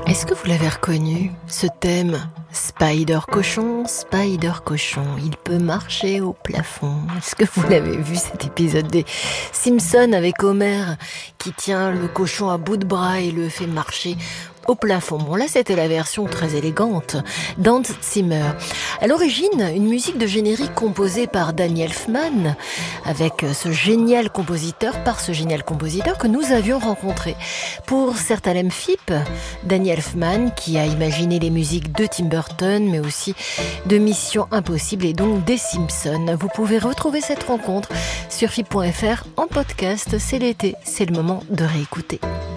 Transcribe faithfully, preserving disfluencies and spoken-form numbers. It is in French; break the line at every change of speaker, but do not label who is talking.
Est-ce que vous l'avez reconnu, ce thème ? Spider cochon, Spider cochon, il peut marcher au plafond. Est-ce que vous l'avez vu, cet épisode des Simpsons avec Homer qui tient le cochon à bout de bras et le fait marcher au plafond? Bon, là, c'était la version très élégante d'Hans Zimmer. À l'origine, une musique de générique composée par Danny Elfman, avec ce génial compositeur, par ce génial compositeur que nous avions rencontré. Pour Sertalem Phip, Danny Elfman, qui a imaginé les musiques de Tim Burton, mais aussi de Mission Impossible et donc des Simpsons. Vous pouvez retrouver cette rencontre sur phip point f r en podcast. C'est l'été, c'est le moment de réécouter.